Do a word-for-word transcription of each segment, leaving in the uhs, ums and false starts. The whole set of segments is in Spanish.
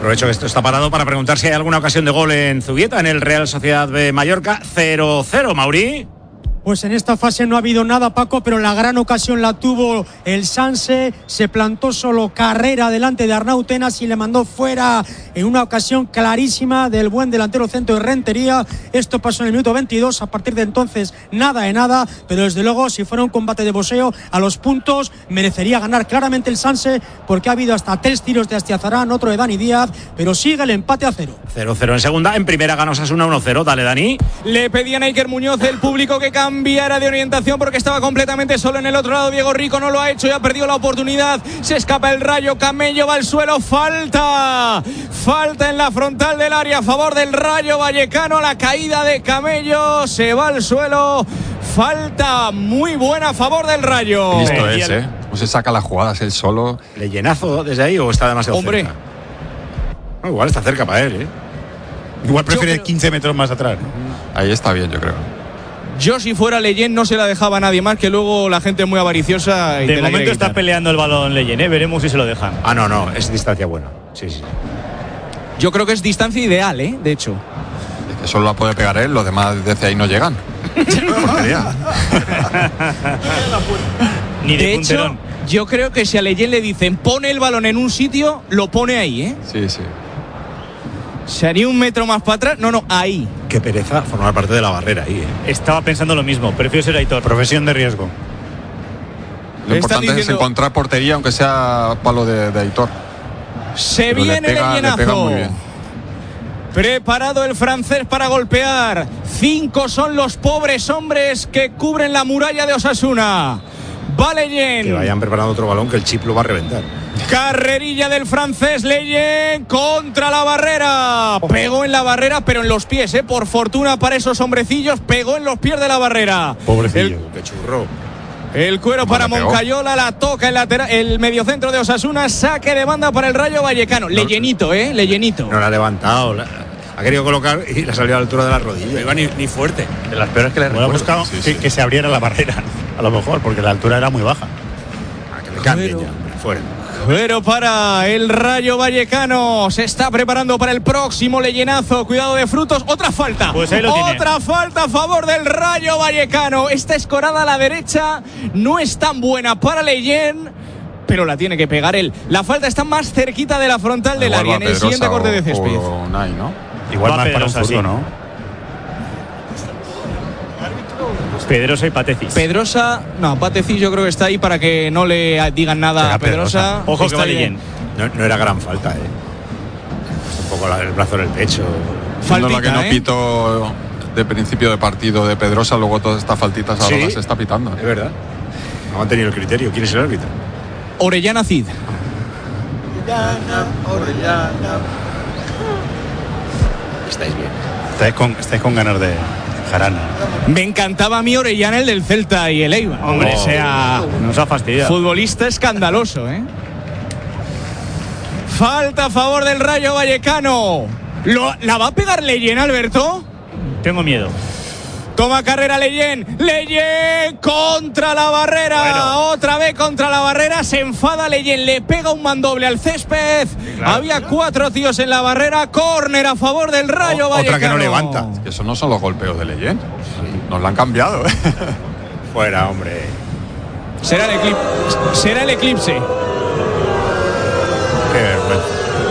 Aprovecho que esto está parado para preguntar si hay alguna ocasión de gol en Zubieta, en el Real Sociedad de Mallorca. cero cero, Mauri. Pues en esta fase no ha habido nada, Paco, pero la gran ocasión la tuvo el Sanse. Se plantó solo Carrera delante de Arnau Tenas y le mandó fuera en una ocasión clarísima del buen delantero centro de Rentería. Esto pasó en el minuto veintidós. A partir de entonces, nada de nada. Pero desde luego, si fuera un combate de boxeo, a los puntos merecería ganar claramente el Sanse, porque ha habido hasta tres tiros de Astiazarán, otro de Dani Díaz. Pero sigue el empate a cero. cero cero en segunda. En primera ganó Osasuna uno cero. Dale, Dani. Le pedían a Iker Muñoz, el público, que cambiara de orientación porque estaba completamente solo en el otro lado. Diego Rico no lo ha hecho y ha perdido la oportunidad. Se escapa el Rayo. Camello va al suelo. Falta. Falta en la frontal del área a favor del Rayo Vallecano. La caída de Camello. Se va al suelo. Falta muy buena a favor del Rayo. Listo es, ¿eh? No se saca las jugadas él solo. ¿Le llenazo desde ahí o está demasiado Hombre. cerca? No, igual está cerca para él, ¿eh? Igual prefiere creo... quince metros más atrás, ¿no? Ahí está bien, yo creo. Yo, si fuera Leyen, no se la dejaba a nadie más, que luego la gente es muy avariciosa. Y de te la momento está peleando el balón Leyen, ¿eh? Veremos si se lo dejan. Ah, no, no, es distancia buena. Sí, sí. Yo creo que es distancia ideal, ¿eh? De hecho. Es que solo la puede pegar él, los demás desde ahí no llegan. Ni de, de punterón. hecho, yo creo que si a Leyen le dicen pone el balón en un sitio, lo pone ahí, ¿eh? Sí, sí. ¿Se haría un metro más para atrás? No, no, ahí. Qué pereza formar parte de la barrera ahí, ¿eh? Estaba pensando lo mismo, prefiero ser Aitor. Profesión de riesgo. Lo Están importante diciendo... es encontrar portería, aunque sea palo de, de Aitor. Se Pero viene le pega, el llenazo. le pega muy bien. Preparado el francés para golpear. Cinco son los pobres hombres que cubren la muralla de Osasuna. Va Leyen. Que vayan preparando otro balón que el chip lo va a reventar. Carrerilla del francés Leyen contra la barrera. Pegó en la barrera, pero en los pies, ¿eh? Por fortuna para esos hombrecillos, pegó en los pies de la barrera. Pobrecillo. Qué churro. El cuero para Moncayola, la toca el, lateral, el mediocentro de Osasuna, saque de banda para el Rayo Vallecano. No, Leyenito, ¿eh? Leyenito. No la ha levantado, la, ha querido colocar y le ha salido a la altura de la rodilla. No iba ni, ni fuerte. De las peores que le recuerdo. buscado sí, sí. Que, que se abriera la barrera, a lo mejor, porque la altura era muy baja. Ah, que le cambien ya, hombre, fuera. Pero para el Rayo Vallecano, se está preparando para el próximo Leyenazo. Cuidado de frutos, otra falta. Pues ahí lo tiene. Otra falta a favor del Rayo Vallecano. Esta escorada a la derecha no es tan buena para Leyen, pero la tiene que pegar él. La falta está más cerquita de la frontal del área, en el siguiente corte de césped. O Unai, ¿no? Igual Va más para un Pedrosa, zurdo, sí. ¿no? Pedrosa y Patecis. Pedrosa, no, Patecis yo creo que está ahí para que no le digan nada Será a Pedrosa. Pedrosa. Ojo que Está va bien. Leyen. No, no era gran falta, ¿eh? Un poco la, el brazo en el pecho. Siendo la que no ¿eh? pito de principio de partido de Pedrosa, luego todas estas faltitas ahora Sí. las está pitando. Es verdad. No han tenido el criterio. ¿Quién es el árbitro? Orellana Cid. Orellana, Orellana. Estáis bien. Estáis con, estáis con ganas de jarana. Me encantaba a mí Orellana, el del Celta y el Eibar. Hombre, o sea, nos ha fastidiado. futbolista escandaloso, ¿eh? Falta a favor del Rayo Vallecano. ¿Lo, ¿La va a pegar Leyen, Alberto? Tengo miedo. Toma carrera Leyen. Leyen contra la barrera. Bueno. Otra vez contra la barrera. Se enfada Leyen. Le pega un mandoble al césped. Claro. Había cuatro tíos en la barrera. Córner a favor del Rayo O- Vallecano. otra que no levanta. Que eso no son los golpeos de Leyen. Nos la han cambiado, ¿eh? Fuera, hombre. Será el eclipse. Será el eclipse. Qué vergüenza.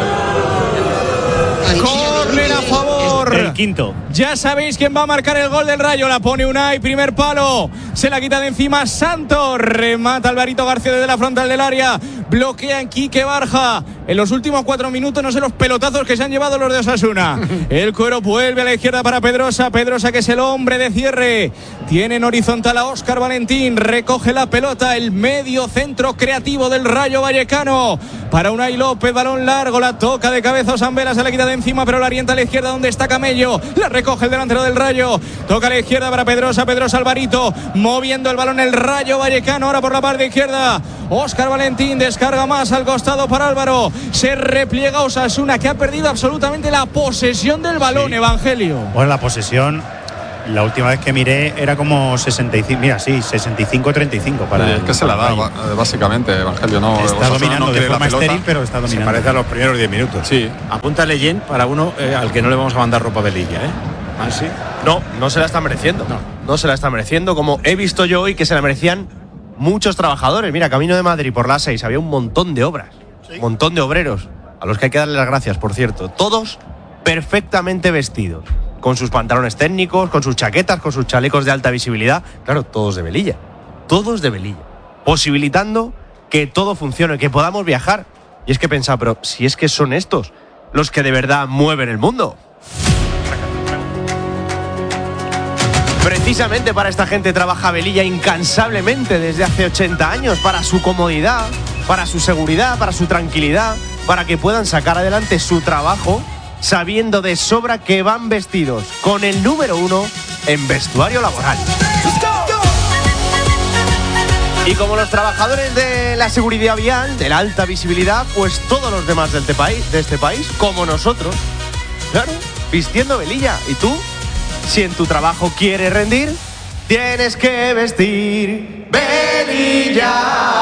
Córner a favor. El quinto. Ya sabéis quién va a marcar el gol del Rayo. La pone Unai, primer palo. Se la quita de encima Santos. Remata Alvarito García desde la frontal del área. Bloquean Quique Barja. En los últimos cuatro minutos, no sé los pelotazos que se han llevado los de Osasuna. El cuero vuelve a la izquierda para Pedrosa. Pedrosa, que es el hombre de cierre. Tiene en horizontal a Óscar Valentín. Recoge la pelota. El medio centro creativo del Rayo Vallecano. Para Unai López, balón largo. La toca de cabeza Osambela. Se la quita de encima, pero la orienta a la izquierda donde está Camello. La recoge el delantero del Rayo. Toca a la izquierda para Pedrosa. Pedrosa Alvarito. Moviendo el balón el Rayo Vallecano. Ahora por la parte izquierda. Óscar Valentín descarga más al costado para Álvaro. Se repliega Osasuna, que ha perdido absolutamente la posesión del balón, sí. Evangelio. Bueno, la posesión la última vez que miré era como sesenta y cinco, mira, sí, sesenta y cinco treinta y cinco para Oye, es que se la da básicamente, Evangelio, no está Osasuna dominando no de quiere forma la pelota. estéril, pero está Se dominando. parece a los primeros diez minutos. Sí. Apunta Leyen para uno eh, al que no le vamos a mandar ropa velilla, ¿eh? ¿Ah, sí? No, no se la está mereciendo. No. no se la está mereciendo, como he visto yo hoy que se la merecían muchos trabajadores. Mira, camino de Madrid por la seis había un montón de obras, ¿sí? Un montón de obreros, a los que hay que darle las gracias, por cierto. Todos perfectamente vestidos, con sus pantalones técnicos, con sus chaquetas, con sus chalecos de alta visibilidad. Claro, todos de velilla, todos de velilla, posibilitando que todo funcione, que podamos viajar. Y es que pensaba, pero si es que son estos los que de verdad mueven el mundo. Precisamente para esta gente trabaja Velilla incansablemente desde hace ochenta años, para su comodidad, para su seguridad, para su tranquilidad, para que puedan sacar adelante su trabajo sabiendo de sobra que van vestidos con el número uno en vestuario laboral. Y como los trabajadores de la seguridad vial, de la alta visibilidad, pues todos los demás de este país, de este país, como nosotros, claro, vistiendo Velilla. ¿Y tú? Si en tu trabajo quieres rendir, tienes que vestir Velilla.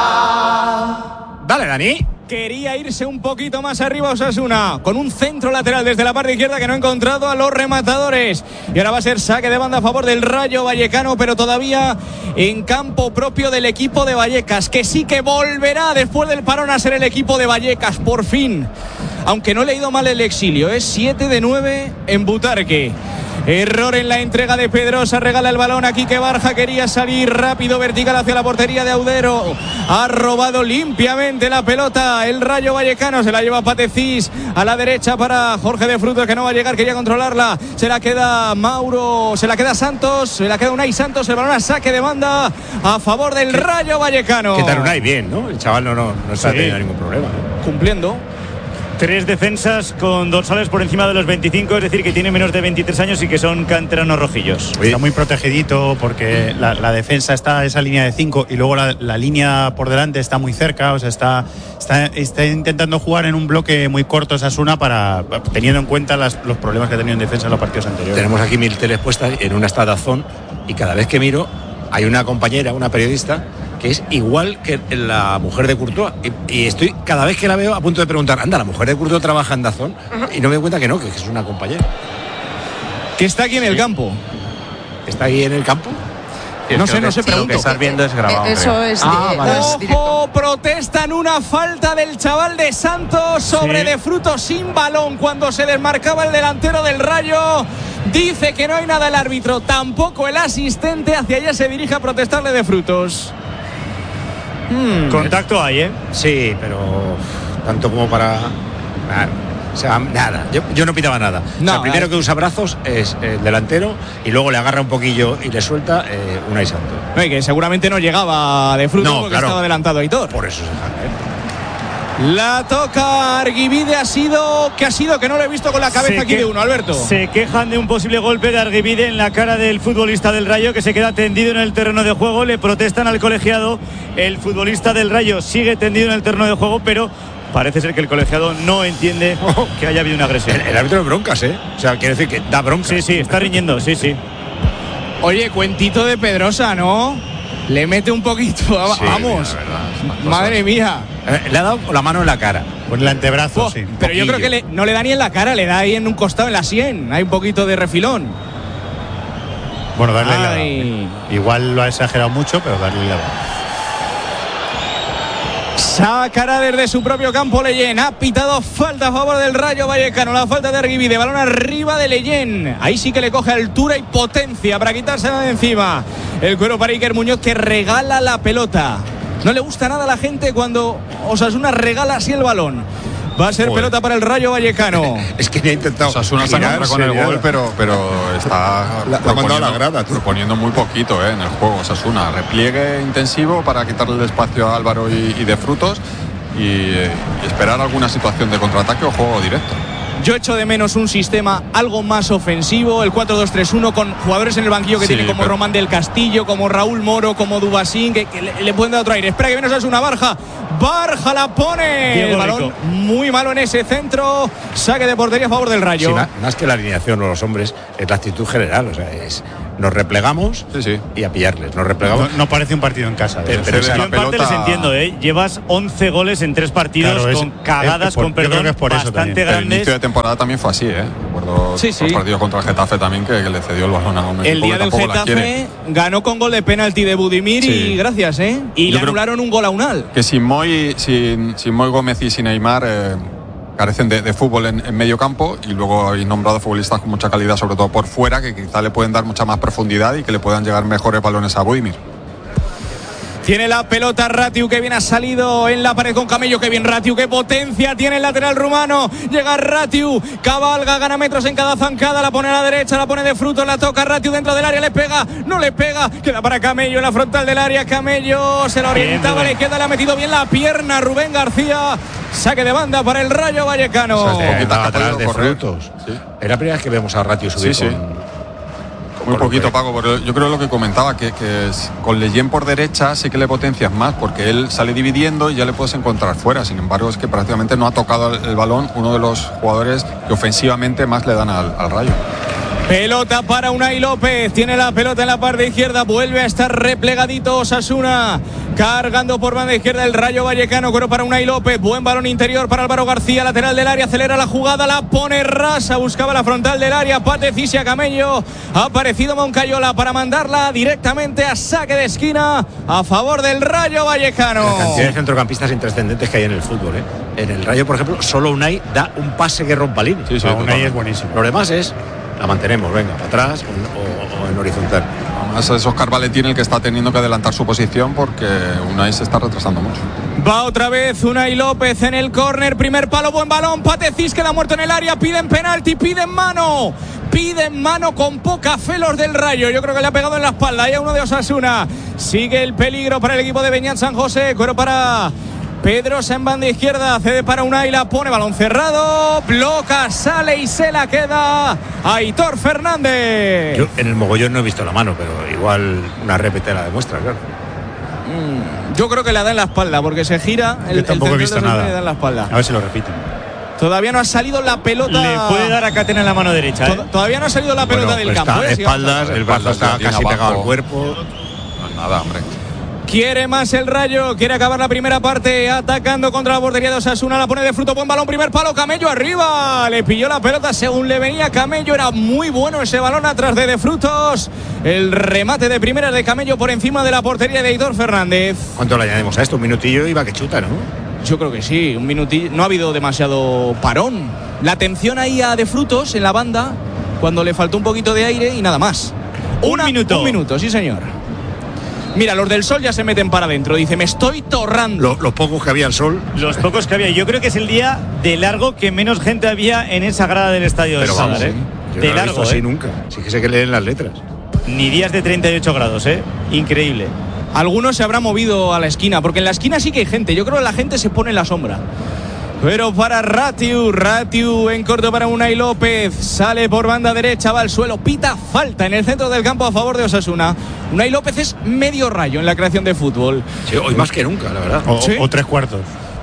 Dale, Dani. Quería irse un poquito más arriba Osasuna, con un centro lateral desde la parte izquierda que no ha encontrado a los rematadores. Y ahora va a ser saque de banda a favor del Rayo Vallecano, pero todavía en campo propio del equipo de Vallecas, que sí que volverá después del parón a ser el equipo de Vallecas, por fin. Aunque no le ha ido mal el exilio, es siete de nueve en Butarque. Error en la entrega de Pedrosa, regala el balón a Quique Barja, quería salir rápido, vertical hacia la portería de Audero, ha robado limpiamente la pelota el Rayo Vallecano, se la lleva Patecís a la derecha para Jorge de Frutos, que no va a llegar, quería controlarla, se la queda Mauro, se la queda Santos, se la queda Unai Santos, el balón a saque de banda a favor del Rayo Vallecano. ¿Qué tal Unai? Bien, ¿no? El chaval no, no, no está sí. teniendo ningún problema, ¿no? Cumpliendo. Tres defensas con dorsales por encima de los veinticinco, es decir, que tiene menos de veintitrés años y que son canteranos rojillos. Está muy protegidito porque la, la defensa está a esa línea de cinco y luego la, la línea por delante está muy cerca, o sea, está, está, está intentando jugar en un bloque muy corto Osasuna para, teniendo en cuenta las, los problemas que ha tenido en defensa en los partidos anteriores. Tenemos aquí mil teles puestas, en una está Dazón, y cada vez que miro hay una compañera, una periodista, que es igual que la mujer de Courtois, y, y estoy cada vez que la veo a punto de preguntar, anda, la mujer de Courtois trabaja en Dazón, uh-huh. y no me doy cuenta que no, que es una compañera. Que está aquí en el sí. campo. ¿Está ahí en el campo? Sí, no sé, no sé, pregunto. Lo que estás viendo es grabado. Eh, eso es, ah, de, vale. es directo. Ojo, protestan una falta del chaval de Santos sobre sí. De Frutos sin balón cuando se desmarcaba el delantero del Rayo. Dice que no hay nada el árbitro, tampoco el asistente, hacia allá se dirige a protestarle De Frutos. Hmm. Contacto hay, ¿eh? Sí, pero tanto como para... O sea, nada, yo, yo no pitaba nada. No, o sea, primero que usa brazos es el delantero y luego le agarra un poquillo y le suelta eh, Unai Santos. No, y que seguramente no llegaba De Frutos no, porque claro. estaba adelantado Aitor. Por eso se jala, ¿eh? La toca Arguibide, ha sido que ha sido que no lo he visto con la cabeza se aquí que, de uno, Alberto. Se quejan de un posible golpe de Arguibide en la cara del futbolista del Rayo, que se queda tendido en el terreno de juego. Le protestan al colegiado. El futbolista del Rayo sigue tendido en el terreno de juego, pero parece ser que el colegiado no entiende que haya habido una agresión. El, el árbitro de broncas, ¿eh? O sea, quiere decir que da broncas. Sí, sí, está riñendo, sí, sí. Oye, cuentito de Pedrosa, ¿no? Le mete un poquito, sí, vamos. Verdad, madre mía. Eh, le ha dado la mano en la cara. Con el antebrazo, oh, sí. Pero poquillo. Yo creo que le, no le da ni en la cara, le da ahí en un costado, en la sien. Hay un poquito de refilón. Bueno, darle la dado. Igual lo ha exagerado mucho, pero darle la dado. Sacará desde su propio campo Leyen. Ha pitado falta a favor del Rayo Vallecano. La falta de Arguibide. Balón arriba de Leyen. Ahí sí que le coge altura y potencia para quitársela de encima. El cuero para Iker Muñoz, que regala la pelota. No le gusta nada a la gente cuando Osasuna regala así el balón. Va a ser Joder. pelota para el Rayo Vallecano. Es que ha intentado. Osasuna se encuentra con el gol, pero, pero está la, proponiendo, la grada, proponiendo muy poquito eh, en el juego. Osasuna, repliegue intensivo para quitarle el espacio a Álvaro y, y De Frutos y, y esperar alguna situación de contraataque o juego directo. Yo echo de menos un sistema algo más ofensivo, el cuatro dos tres uno, con jugadores en el banquillo que sí, tienen como pero... Román del Castillo, como Raúl Moro, como Dubasín, que, que le, le pueden dar otro aire. Espera que viene Osasuna, Barja. Barja la pone. Diego el balón Rico. Muy malo en ese centro. Saque de portería a favor del Rayo. Sí, más, más que la alineación o los hombres, es la actitud general. O sea, es nos replegamos sí, sí. y a pillarles. Nos replegamos. No, no parece un partido en casa. Pero, pero yo en parte les entiendo, ¿eh? Llevas once goles en tres partidos, claro, es, con cagadas, es por, con perdón, es por bastante grandes. El inicio de temporada también fue así, ¿eh? Recuerdo sí, sí. los partidos contra el Getafe también, que, que le cedió el balón a un El equipo día que del Getafe ganó con gol de penalti de Budimir sí. y gracias, ¿eh? Y yo le anularon un gol a Unal. Que sin Moy, sin, sin Moy Gómez y sin Neymar... Eh, carecen de, de fútbol en, en medio campo, y luego habéis nombrado futbolistas con mucha calidad, sobre todo por fuera, que quizá le pueden dar mucha más profundidad y que le puedan llegar mejores balones a Budimir. Tiene la pelota Ratiu, que bien ha salido en la pared con Camello. Que bien Ratiu, qué potencia tiene el lateral rumano. Llega Ratiu, cabalga, gana metros en cada zancada. La pone a la derecha, la pone de fruto, la toca Ratiu dentro del área. Le pega, no le pega. Queda para Camello en la frontal del área. Camello se lo orientaba, le queda, le ha metido bien la pierna Rubén García. Saque de banda para el Rayo Vallecano. O sea, está atrás de frutos. Sí. Es la primera vez que vemos a Ratiu subir sí, sí. con... Muy poquito, Paco, pero yo creo lo que comentaba, que, que con Leyen por derecha sí que le potencias más, porque él sale dividiendo y ya le puedes encontrar fuera. Sin embargo, es que prácticamente no ha tocado el, el balón uno de los jugadores que ofensivamente más le dan al, al Rayo. Pelota para Unai López, tiene la pelota en la parte izquierda, vuelve a estar replegadito Osasuna, cargando por banda izquierda el Rayo Vallecano, pero para Unai López, buen balón interior para Álvaro García, lateral del área, acelera la jugada, la pone rasa, buscaba la frontal del área, Pate Cisia Camello, ha aparecido Moncayola para mandarla directamente a saque de esquina a favor del Rayo Vallecano. La cantidad de centrocampistas intrascendentes que hay en el fútbol, ¿eh? En el Rayo, por ejemplo, solo Unai da un pase que rompa línea. Sí, sí, no, Unai es buenísimo. Lo demás es la mantenemos, venga, para atrás o, o, o en horizontal. Además es Óscar Valentín el que está teniendo que adelantar su posición, porque Unai se está retrasando mucho. Va otra vez Unai López en el córner, primer palo, buen balón, Pate Cis queda muerto en el área, piden penalti, piden mano, piden mano con poca fe los del Rayo. Yo creo que le ha pegado en la espalda, hay a uno de Osasuna. Sigue el peligro para el equipo de Beñat San José, cuero para Pedrosa en banda izquierda, cede para Unai, la pone, balón cerrado, bloca, sale y se la queda Aitor Fernández. Yo en el mogollón no he visto la mano, pero igual una repete la demuestra, claro. Mm, yo creo que la da en la espalda, porque se gira. Yo el, tampoco el he visto nada. Le da en la espalda. A ver si lo repiten. Todavía no ha salido la pelota. Le puede dar a Catena en la mano derecha, ¿eh? Todavía no ha salido la pelota bueno, del pues campo. Está, ¿eh? Espaldas, el brazo está casi abajo, pegado al cuerpo. No, nada, hombre. Quiere más el Rayo, quiere acabar la primera parte atacando contra la portería de Osasuna, la pone de fruto, buen balón, primer palo, Camello arriba, le pilló la pelota según le venía Camello, era muy bueno ese balón atrás de De Frutos, el remate de primera de Camello por encima de la portería de Aitor Fernández. ¿Cuánto le añadimos a esto? Un minutillo y va que chuta, ¿no? Yo creo que sí, un minutillo, no ha habido demasiado parón, la atención ahí a De Frutos en la banda, cuando le faltó un poquito de aire y nada más. Una, un minuto. Un minuto, sí señor. Mira, los del Sol ya se meten para adentro. Dice, me estoy torrando. Los, los pocos que había al Sol. Los pocos que había. Yo creo que es el día de largo que menos gente había en esa grada del estadio. Pero del vamos, Sadar, ¿eh? Yo de no largo, lo he visto ¿eh? así nunca. Sí que sé que leen las letras. Ni días de treinta y ocho grados, ¿eh? Increíble. Algunos se habrán movido a la esquina, porque en la esquina sí que hay gente. Yo creo que la gente se pone en la sombra. Pero para Ratiu, Ratiu en corto para Unai López, sale por banda derecha, va al suelo, pita falta en el centro del campo a favor de Osasuna. Unai López es medio Rayo en la creación de fútbol. Sí, hoy más que nunca, la verdad. O, ¿Sí? o tres cuartos.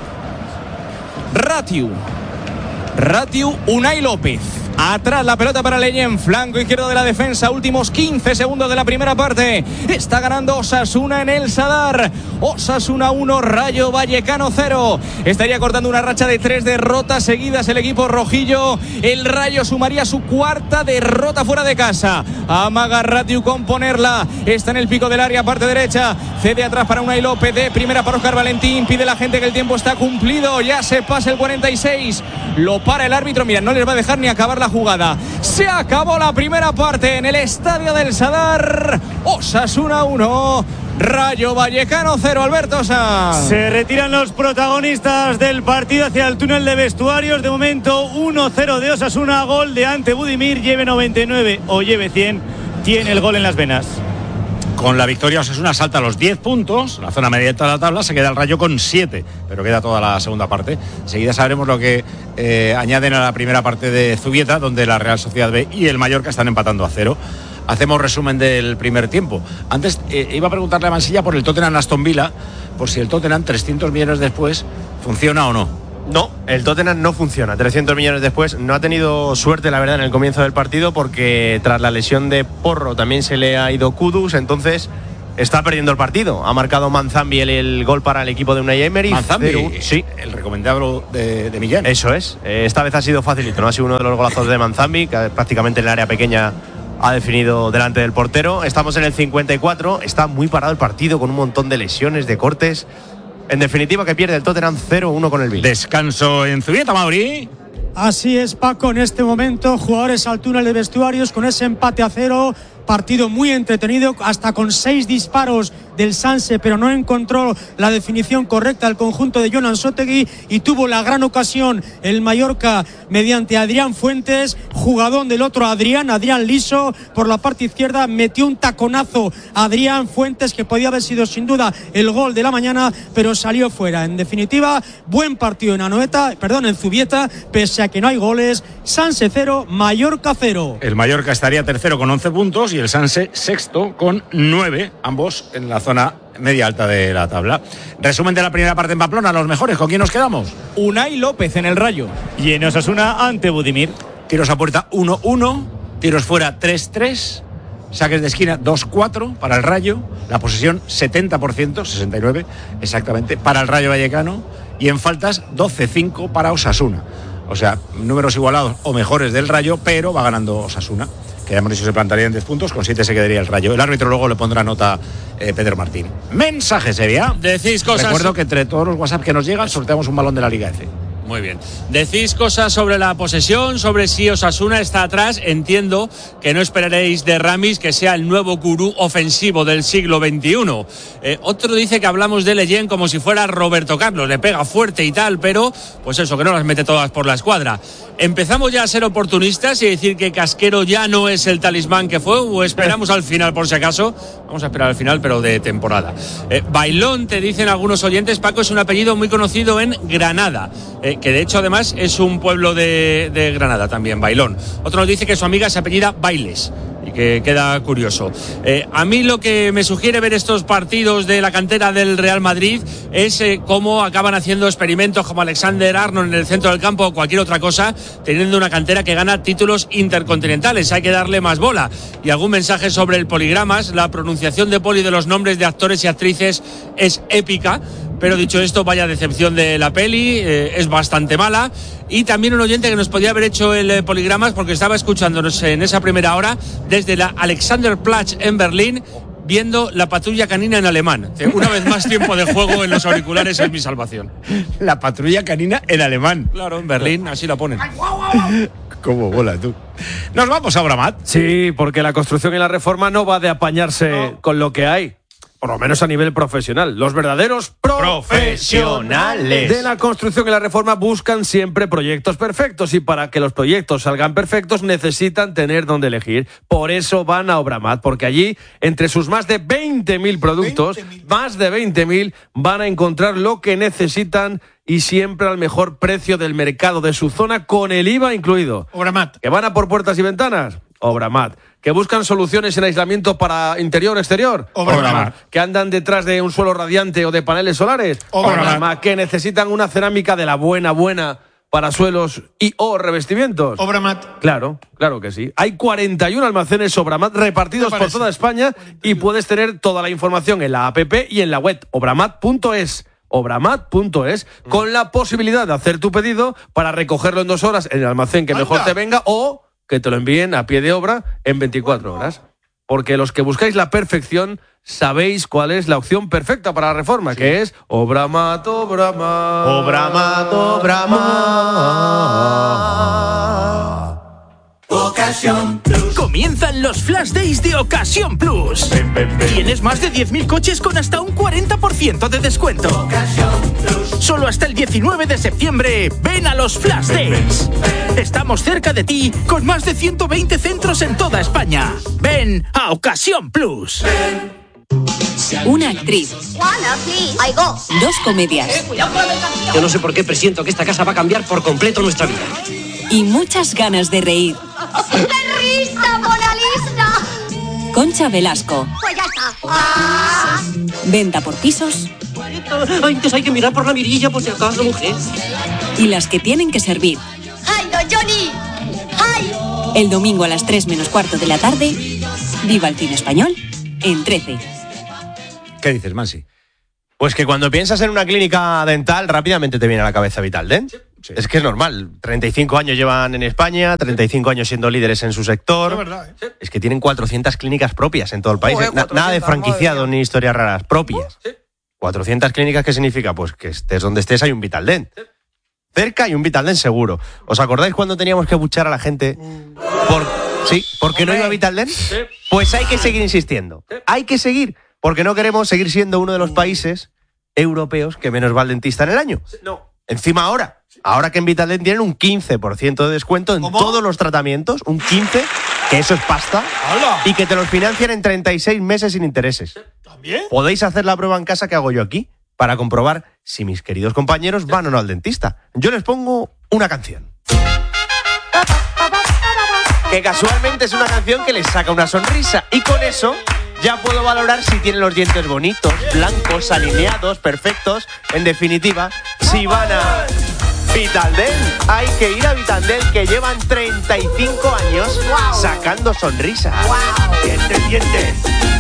Ratiu, Ratiu, Unai López. Atrás la pelota para Leyen, flanco izquierdo de la defensa, últimos quince segundos de la primera parte. Está ganando Osasuna en el Sadar. Osasuna uno, Rayo Vallecano cero. Estaría cortando una racha de tres derrotas seguidas el equipo rojillo. El Rayo sumaría su cuarta derrota fuera de casa. Amaga Ratiu con ponerla. Está en el pico del área, parte derecha. Cede atrás para Unai López, de primera para Óscar Valentín. Pide la gente que el tiempo está cumplido. Ya se pasa el cuarenta y seis. Lo para el árbitro. Mira, no les va a dejar ni acabar la jugada. Se acabó la primera parte en el estadio del Sadar. Osasuna uno, Rayo Vallecano cero. Alberto Sanz. Se retiran los protagonistas del partido hacia el túnel de vestuarios. De momento uno cero de Osasuna. Gol de Ante Budimir. Lleve noventa y nueve o lleve cien. Tiene el gol en las venas. Con la victoria Osasuna salta a los diez puntos, la zona media de la tabla, se queda el Rayo con siete, pero queda toda la segunda parte. Enseguida sabremos lo que eh, añaden a la primera parte de Zubieta, donde la Real Sociedad B y el Mallorca están empatando a cero. Hacemos resumen del primer tiempo. Antes eh, iba a preguntarle a Mansilla por el Tottenham Aston Villa, por si el Tottenham trescientos millones después funciona o no. No, el Tottenham no funciona. trescientos millones después. No ha tenido suerte, la verdad, en el comienzo del partido porque tras la lesión de Porro también se le ha ido Kudus, entonces está perdiendo el partido. Ha marcado Manzambi el, el gol para el equipo de Unai Emery. Manzambi, sí, el recomendado de, de Millán. Eso es. Eh, esta vez ha sido facilito, no ha sido uno de los golazos de Manzambi, que prácticamente en el área pequeña ha definido delante del portero. Estamos en el cincuenta y cuatro. Está muy parado el partido con un montón de lesiones, de cortes. En definitiva, que pierde el Tottenham cero uno con el Villa. Descanso en Zubieta, Mauri. Así es, Paco, en este momento jugadores al túnel de vestuarios con ese empate a cero. Partido muy entretenido, hasta con seis disparos del Sanse, pero no encontró la definición correcta el conjunto de Jonan Sotegui y tuvo la gran ocasión el Mallorca mediante Adrián Fuentes, jugadón del otro Adrián, Adrián Liso, por la parte izquierda, metió un taconazo a Adrián Fuentes que podía haber sido sin duda el gol de la mañana, pero salió fuera. En definitiva, buen partido en Anoeta, perdón, en Zubieta, pese a que no hay goles. Sanse cero, Mallorca cero. El Mallorca estaría tercero con once puntos y el Sanse sexto con nueve, ambos en la zona media alta de la tabla. Resumen de la primera parte en Pamplona, los mejores, ¿con quién nos quedamos? Unai López en el Rayo. Y en Osasuna ante Budimir. Tiros a puerta uno uno, tiros fuera tres tres, saques de esquina dos cuatro para el Rayo, la posesión setenta por ciento, sesenta y nueve exactamente, para el Rayo Vallecano, y en faltas doce cinco para Osasuna. O sea, números igualados o mejores del Rayo, pero va ganando Osasuna, que ya hemos dicho se plantaría en diez puntos, con siete se quedaría el Rayo. El árbitro luego le pondrá nota eh, Pedro Martín. Mensaje sería. Decís cosas. Recuerdo que entre todos los WhatsApp que nos llegan sorteamos un balón de la Liga F. Muy bien. Decís cosas sobre la posesión, sobre si Osasuna está atrás. Entiendo que no esperaréis de Ramis que sea el nuevo gurú ofensivo del siglo veintiuno. Eh, otro dice que hablamos de Leyen como si fuera Roberto Carlos, le pega fuerte y tal, pero pues eso, que no las mete todas por la escuadra. ¿Empezamos ya a ser oportunistas y decir que Casquero ya no es el talismán que fue, o esperamos al final por si acaso? Vamos a esperar al final, pero de temporada. Eh, Bailón, te dicen algunos oyentes, Paco, es un apellido muy conocido en Granada, eh, que de hecho además es un pueblo de, de Granada también, Bailón. Otro nos dice que su amiga se apellida Bailes, y que queda curioso. Eh, a mí lo que me sugiere ver estos partidos de la cantera del Real Madrid es eh, cómo acaban haciendo experimentos como Alexander Arnold en el centro del campo o cualquier otra cosa, teniendo una cantera que gana títulos intercontinentales. Hay que darle más bola. Y algún mensaje sobre el poligramas. La pronunciación de Poli de los nombres de actores y actrices es épica, pero dicho esto, vaya decepción de la peli, eh, es bastante mala. Y también un oyente que nos podía haber hecho el eh, poligramas porque estaba escuchándonos en esa primera hora desde la Alexanderplatz en Berlín, viendo La Patrulla Canina en alemán. Una vez más, tiempo de juego en los auriculares es mi salvación. La Patrulla Canina en alemán. Claro, en Berlín, así la ponen. ¿Cómo bola tú? Nos vamos a Obramat. Sí, porque la construcción y la reforma no va de apañarse no. con lo que hay. Por lo menos a nivel profesional. Los verdaderos profesionales de la construcción y la reforma buscan siempre proyectos perfectos, y para que los proyectos salgan perfectos necesitan tener donde elegir. Por eso van a Obramat, porque allí, entre sus más de veinte mil productos, veinte mil más de veinte mil, van a encontrar lo que necesitan y siempre al mejor precio del mercado de su zona, con el I V A incluido. Obramat. ¿Que van a por puertas y ventanas? Obramat. ¿Que buscan soluciones en aislamiento para interior-exterior? Obramat. ¿Que andan detrás de un suelo radiante o de paneles solares? Obramat. ¿Que necesitan una cerámica de la buena, buena para suelos y o revestimientos? Obramat. Claro, claro que sí. Hay cuarenta y uno almacenes Obramat repartidos por toda España y puedes tener toda la información en la app y en la web obramat punto es. obramat punto es, con la posibilidad de hacer tu pedido para recogerlo en dos horas en el almacén que mejor te venga, o que te lo envíen a pie de obra en veinticuatro horas. Porque los que buscáis la perfección sabéis cuál es la opción perfecta para la reforma, sí. que es Obramat, Obramat. Obramat, Obramat. Ocasión Plus. Comienzan los Flash Days de Ocasión Plus. Ven, ven, ven. Tienes más de diez mil coches con hasta un cuarenta por ciento de descuento. Ocasión Plus. Solo hasta el diecinueve de septiembre. Ven a los Flash Days. Ven, ven. Estamos cerca de ti con más de ciento veinte centros en toda España. Ven a Ocasión Plus. Ven. Una actriz. Juana, please. I go. Dos comedias. Eh, cuidado con la mercancía. Yo no sé por qué presiento que esta casa va a cambiar por completo nuestra vida. Y muchas ganas de reír. ¡Qué risa, Mona Lisa! Concha Velasco. Pues ya está. Ah. Venta por pisos. Antes hay que mirar por la mirilla por si acaso, mujer. y las que tienen que servir. ¡Ay, no, Johnny! ¡Ay! El domingo a las tres menos cuarto de la tarde, viva el cine español en trece. ¿Qué dices, Mansi? Pues que cuando piensas en una clínica dental, rápidamente te viene a la cabeza Vitaldent. Sí, sí. Es que es normal. treinta y cinco años llevan en España, treinta y cinco años siendo líderes en su sector. Es verdad, ¿eh? Es que tienen cuatrocientas clínicas propias en todo el país. Joder, Na- nada de franquiciado ni historias raras, propias. Sí. cuatrocientas clínicas, ¿qué significa? Pues que estés donde estés hay un Vitaldent. Sí. Cerca hay un Vitaldent seguro. ¿Os acordáis cuando teníamos que buchar a la gente por sí, porque no iba a Vitaldent? Sí. Pues hay que seguir insistiendo. Sí. Hay que seguir. Porque no queremos seguir siendo uno de los países europeos que menos va al dentista en el año. No. Encima ahora, ahora que en Vitaldent tienen un quince por ciento de descuento en ¿Cómo? todos los tratamientos, un quince por ciento, que eso es pasta, ¡Hala! Y que te los financian en treinta y seis meses sin intereses. ¿También? Podéis hacer la prueba en casa que hago yo aquí para comprobar si mis queridos compañeros van o no al dentista. Yo les pongo una canción. Que casualmente es una canción que les saca una sonrisa y con eso ya puedo valorar si tienen los dientes bonitos, blancos, alineados, perfectos. En definitiva, si van a Vitaldent, hay que ir a Vitaldent, que llevan treinta y cinco años wow. sacando sonrisas. Wow. Dientes, dientes.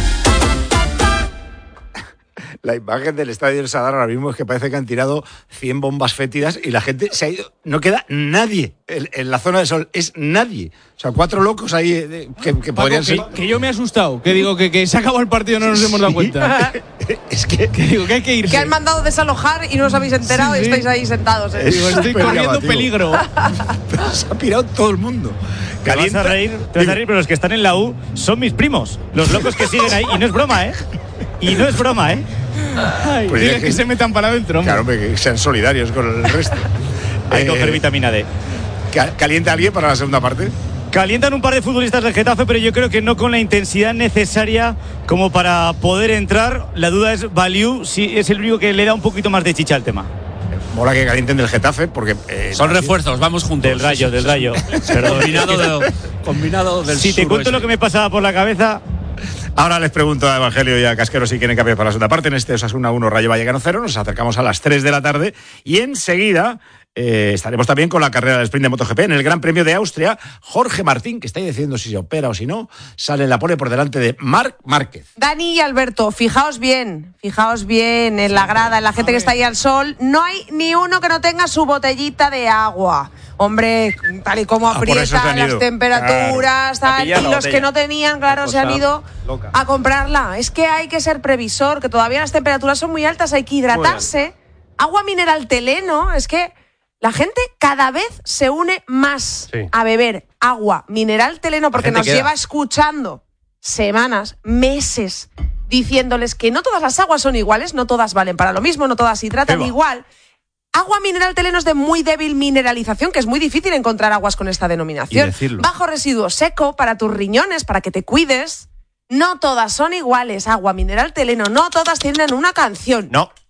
La imagen del estadio del Sadar ahora mismo es que parece que han tirado cien bombas fétidas y la gente se ha ido. No queda nadie en, en la zona de sol. Es nadie. O sea, cuatro locos ahí eh, que, que Paco, podrían que, ser. Que yo me he asustado. Que digo que, que se acabó el partido y no nos hemos dado cuenta. Es que, que digo que hay que irse. Que han mandado desalojar y no os habéis enterado sí, sí. y estáis ahí sentados. ¿eh? Digo, estoy corriendo llamativo. Peligro. Pero se ha pirado todo el mundo. Te vas a reír, te vas a reír, pero los que están en la U son mis primos. Los locos que siguen ahí. Y no es broma, ¿eh? Y no es broma, ¿eh? Ay, pues dile que, que se metan para adentro. Claro, que sean solidarios con el resto. Hay que eh, coger vitamina D. ¿Calienta alguien para la segunda parte? Calientan un par de futbolistas del Getafe, pero yo creo que no con la intensidad necesaria como para poder entrar. La duda es Baliu, si es el único que le da un poquito más de chicha al tema. Mola que calienten del Getafe porque eh, son refuerzos, vamos juntos. Del Rayo, del Rayo. combinado, de, combinado del Si te cuento lo que me pasaba por la cabeza. Ahora les pregunto a Evangelio y a Casquero si quieren cambiar para la segunda parte. En este Osasuna uno, Rayo Vallecano cero. Nos acercamos a las tres de la tarde y enseguida eh, estaremos también con la carrera del sprint de MotoGP. En el Gran Premio de Austria, Jorge Martín, que está ahí decidiendo si se opera o si no, sale en la pole por delante de Marc Márquez. Dani y Alberto, fijaos bien, fijaos bien en la grada, en la gente que está ahí al sol. No hay ni uno que no tenga su botellita de agua. Hombre, tal y como aprietan ah, las temperaturas, claro. tal, y los botella. Que no tenían, claro, se han ido loca. A comprarla. Es que hay que ser previsor, que todavía las temperaturas son muy altas, hay que hidratarse. Agua mineral Teleno, es que la gente cada vez se une más sí. a beber agua mineral Teleno porque nos queda. Lleva escuchando semanas, meses, diciéndoles que no todas las aguas son iguales, no todas valen para lo mismo, no todas hidratan igual. Agua mineral Teleno es de muy débil mineralización, que es muy difícil encontrar aguas con esta denominación. Bajo residuo seco para tus riñones, para que te cuides. No todas son iguales. Agua mineral Teleno, no todas tienen una canción. No.